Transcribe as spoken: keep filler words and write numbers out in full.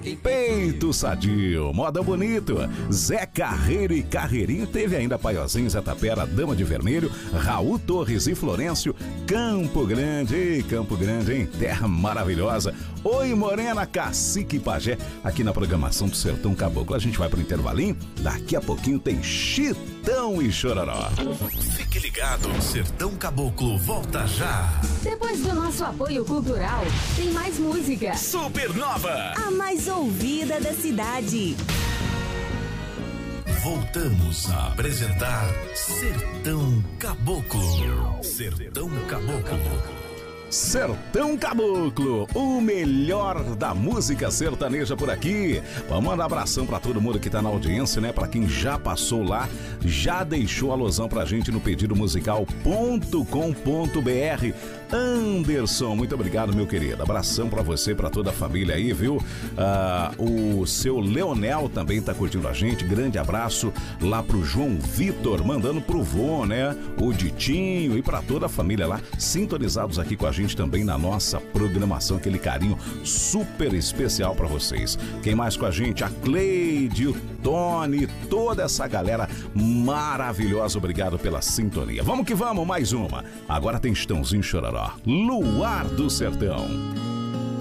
Peito sadio, moda bonito. Zé Carreiro e Carreirinho. Teve ainda Paiozinho, Zé Tapera, Dama de Vermelho, Raul Torres e Florencio. Campo Grande, ei, Campo Grande, hein? Terra maravilhosa. Oi, Morena, Cacique e Pajé. Aqui na programação do Sertão Caboclo. A gente vai pro intervalinho. Daqui a pouquinho tem Chitão e Chororó. Fique ligado, Sertão Caboclo volta já. Depois do nosso apoio cultural, tem mais música. Supernova, a mais ouvida da cidade. Voltamos a apresentar Sertão Caboclo. Sertão Caboclo. Sertão Caboclo, o melhor da música sertaneja por aqui. Vamos mandar um abração pra todo mundo que tá na audiência, né? Pra quem já passou lá, já deixou a alusão pra gente no pedido musical ponto com ponto br. Anderson, muito obrigado, meu querido. Abração pra você, pra toda a família aí, viu? Ah, o seu Leonel também tá curtindo a gente. Grande abraço lá pro João Vitor, mandando pro vô, né? O Ditinho e pra toda a família lá, sintonizados aqui com a gente também na nossa programação. Aquele carinho super especial pra vocês. Quem mais com a gente? A Cleide, o Tony, toda essa galera maravilhosa. Obrigado pela sintonia. Vamos que vamos, mais uma. Agora tem Chitãozinho Chororó. Luar do Sertão.